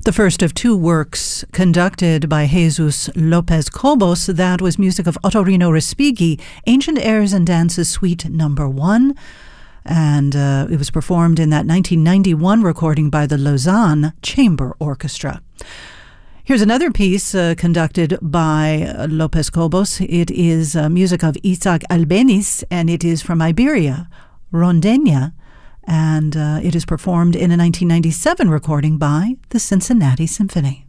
The first of two works conducted by Jesus Lopez Cobos. That was music of Ottorino Respighi, Ancient Airs and Dances Suite Number 1. And it was performed in that 1991 recording by the Lausanne Chamber Orchestra. Here's another piece conducted by Lopez Cobos. It is music of Isaac Albeniz, and it is from Iberia, Rondeña, and it is performed in a 1997 recording by the Cincinnati Symphony.